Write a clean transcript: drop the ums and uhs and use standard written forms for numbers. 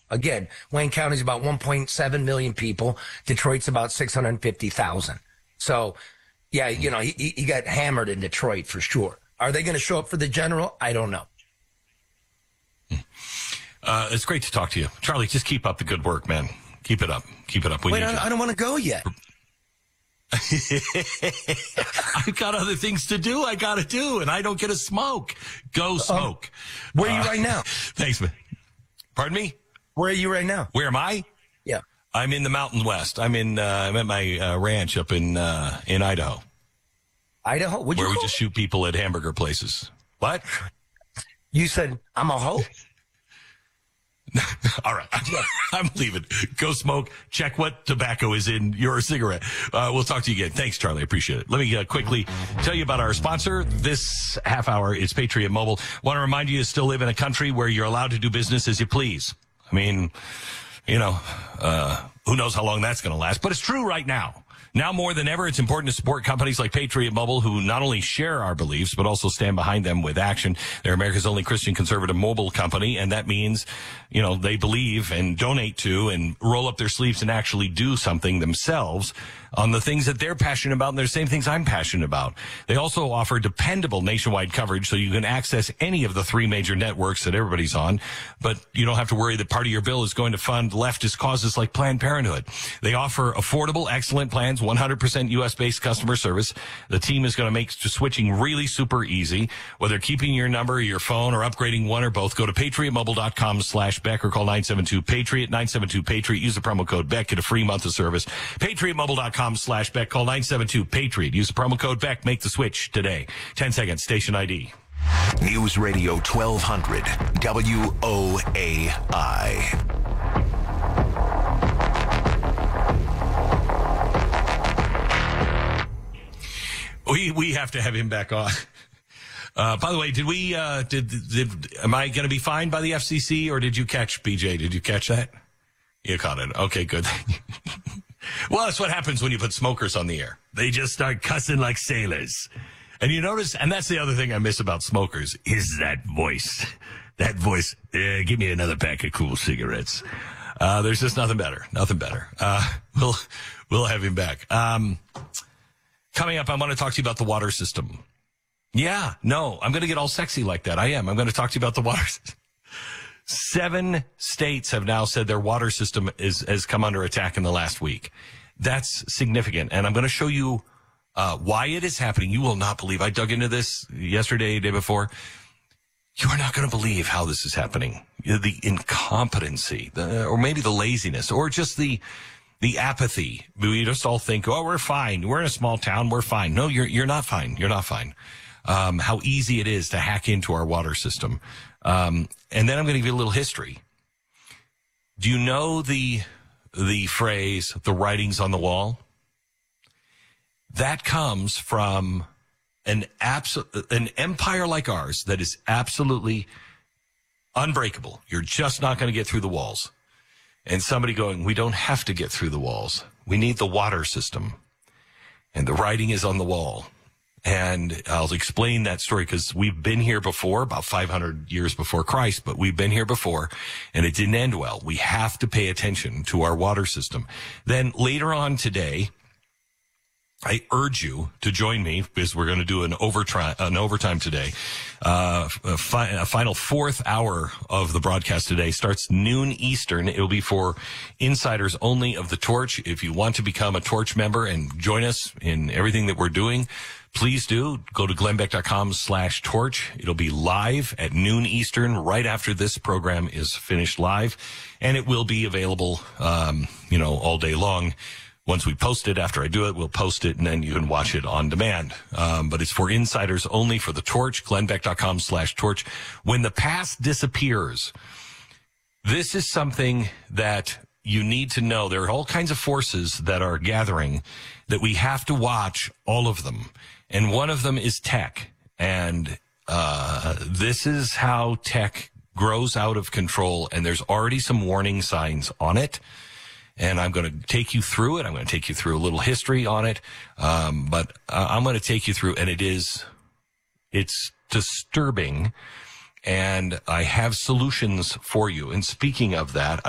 Again, Wayne County is about 1.7 million people. Detroit's about 650,000. So, yeah, you know, he got hammered in Detroit for sure. Are they going to show up for the general? I don't know. It's great to talk to you. Charlie, just keep up the good work, man. Keep it up. Keep it up. Wait, I don't want to go yet. I've got other things to do. I got to do, and I don't get to smoke. Go smoke. Where are you right now? Thanks, man. Pardon me? Where are you right now? Where am I? Yeah. I'm in the Mountain West. I'm at my ranch up in Idaho. Idaho? Where we just shoot people at hamburger places. What? You said I'm a hoe? All right. I'm leaving. Go smoke. Check what tobacco is in your cigarette. We'll talk to you again. Thanks, Charlie. I appreciate it. Let me quickly tell you about our sponsor. This half hour is Patriot Mobile. Want to remind you still live in a country where you're allowed to do business as you please. I mean, you know, who knows how long that's going to last, but it's true right now. Now more than ever, it's important to support companies like Patriot Mobile, who not only share our beliefs, but also stand behind them with action. They're America's only Christian conservative mobile company, and that means, you know, they believe and donate to and roll up their sleeves and actually do something themselves on the things that they're passionate about, and they're the same things I'm passionate about. They also offer dependable nationwide coverage, so you can access any of the 3 major networks that everybody's on, but you don't have to worry that part of your bill is going to fund leftist causes like Planned Parenthood. They offer affordable, excellent plans, 100% U.S.-based customer service. The team is going to make switching really super easy. Whether keeping your number, your phone, or upgrading one or both, go to patriotmobile.com/Beck or call 972-PATRIOT, 972-PATRIOT. Use the promo code Beck, get a free month of service. patriotmobile.com/Beck, call 972-PATRIOT. Use the promo code Beck, make the switch today. 10 seconds, station ID. News Radio 1200, WOAI. We have to have him back on. By the way, did am I going to be fined by the FCC, or did you catch, BJ? Did you catch that? You caught it. Okay, good. Well, that's what happens when you put smokers on the air. They just start cussing like sailors. And you notice, and that's the other thing I miss about smokers, is that voice. That voice, give me another pack of cool cigarettes. There's just nothing better. Nothing better. We'll have him back. Coming up, I want to talk to you about the water system. Yeah, no, I'm going to get all sexy like that. I am. I'm going to talk to you about the water system. 7 states have now said their water system has come under attack in the last week. That's significant. And I'm going to show you why it is happening. You will not believe. I dug into this yesterday, day before. You are not going to believe how this is happening. The incompetency, or maybe the laziness, or just the apathy. We just all think, oh, we're fine. We're in a small town. We're fine. No, you're not fine. You're not fine. How easy it is to hack into our water system. And then I'm going to give you a little history. Do you know the phrase, the writings on the wall? That comes from an empire like ours that is absolutely unbreakable. You're just not going to get through the walls. And somebody going, we don't have to get through the walls. We need the water system. And the writing is on the wall. And I'll explain that story because we've been here before, about 500 years before Christ, but we've been here before, and it didn't end well. We have to pay attention to our water system. Then later on today, I urge you to join me because we're going to do an overtime today. A final 4th hour of the broadcast today starts noon Eastern. It will be for insiders only of the Torch. If you want to become a Torch member and join us in everything that we're doing, please do. Go to glennbeck.com/torch. It'll be live at noon Eastern right after this program is finished live. And it will be available, all day long. Once we post it, after I do it, we'll post it, and then you can watch it on demand. But it's for insiders only for the Torch, glennbeck.com/torch. When the past disappears, this is something that you need to know. There are all kinds of forces that are gathering that we have to watch, all of them. And one of them is tech. And this is how tech grows out of control. And there's already some warning signs on it. And I'm going to take you through it. I'm going to take you through a little history on it. But I'm going to take you through, and it's disturbing. And I have solutions for you. And speaking of that,